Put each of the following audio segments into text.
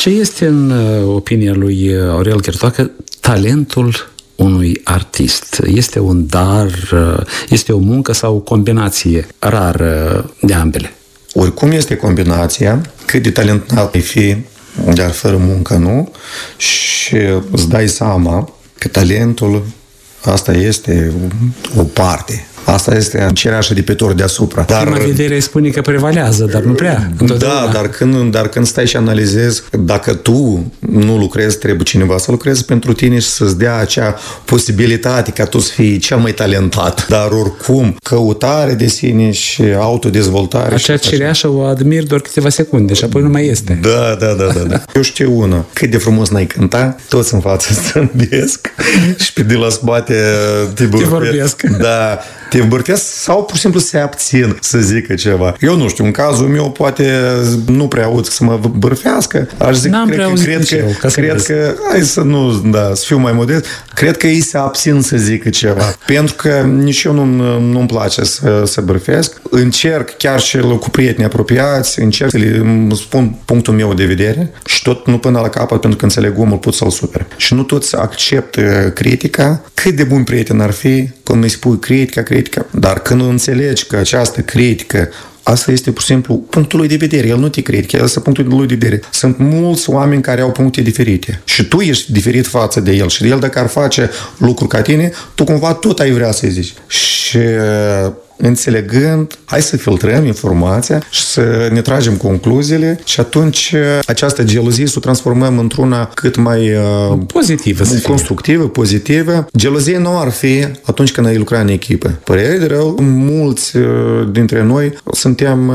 Ce este, în opinia lui Aurel Chertoacă, talentul unui artist? Este un dar, este o muncă sau o combinație rară de ambele? Oricum este combinația, cât de talentat ai fi, dar fără muncă nu, și îți dai seama că talentul, asta este o parte. Asta este cereașa de pe tor deasupra. Prima vedere spune că prevalează, dar nu prea. Da, dar când stai și analizezi, dacă tu nu lucrezi, trebuie cineva să lucreze pentru tine și să-ți dea acea posibilitate ca tu să fii cel mai talentat. Dar oricum, căutare de sine și autodezvoltare. Acea cereașă o admir doar câteva secunde și apoi nu mai este. Da. Eu știu una. Cât de frumos n-ai cânta, toți în față strâmbesc și pe de la spate te vorbesc. Da. Te îmbărfesc sau pur și simplu se abțin să zică ceva. Eu nu știu, în cazul meu poate nu prea aud să mă bărfească. Aș zic, cred că hai să să fiu mai modest, cred că ei se abțin să zică ceva. Pentru că nici eu nu-mi place să bărfesc. Încerc chiar și cu prieteni apropiați, încerc să le spun punctul meu de vedere și tot nu până la capăt, pentru că înțeleg omul pot să-l super. Și nu toți acceptă critica. Cât de bun prieten ar fi când îi spui critica, dar când înțelegi că această critică, asta este pur și simplu punctul lui de vedere. El nu te critică, el este punctul lui de vedere. Sunt mulți oameni care au puncte diferite. Și tu ești diferit față de el. Și el, dacă ar face lucruri ca tine, tu cumva tot ai vrea să-i zici. Și înțelegând, hai să filtrăm informația și să ne tragem concluziile și atunci această gelozie să o transformăm într-una cât mai pozitivă, constructivă, pozitivă. Gelozie nu ar fi atunci când ai lucrat în echipă. Părere de rău, mulți dintre noi suntem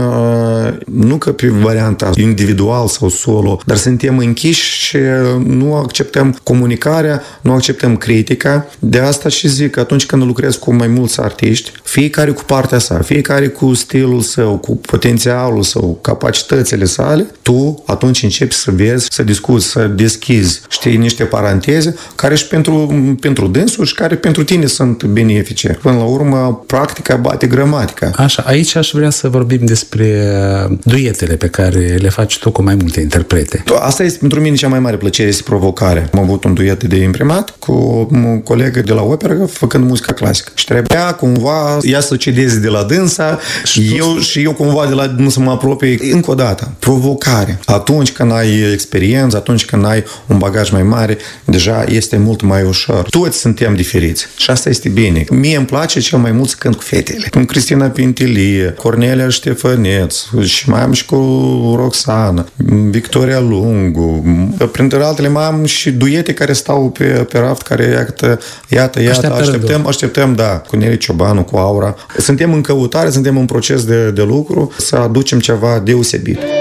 nu că pe varianta individual sau solo, dar suntem închiși și nu acceptăm comunicarea, nu acceptăm critica. De asta și zic că atunci când lucrezi cu mai mulți artiști, fiecare cu partea sa, fiecare cu stilul său, cu potențialul său, capacitățile sale, tu atunci începi să vezi, să discuți, să deschizi, știi, niște paranteze care și pentru dânsul și care pentru tine sunt benefice. Până la urmă, practica bate gramatica. Așa, aici aș vrea să vorbim despre duetele pe care le faci tu cu mai multe interprete. Asta este pentru mine cea mai mare plăcere, este provocare. Am avut un duet de imprimat cu o colegă de la operă făcând muzica clasică. Și trebuia cumva ea să cedeze de la dânsa și eu cumva de la dânsa mă apropii. Încă o dată, provocare. Atunci când ai experiență, atunci când ai un bagaj mai mare, deja este mult mai ușor. Toți suntem diferiți și asta este bine. Mie îmi place cel mai mult să cânt cu fetele. Cum Cristina Pintilie, Cornelia Ștefăneț și mai am și cu Roxana, Victoria Lungu. Printre altele mai am și duete care stau pe raft, care iată, așteptăm, da, cu Neri Ciobanu, cu Aura. Suntem în căutare, suntem în proces de lucru să aducem ceva deosebit.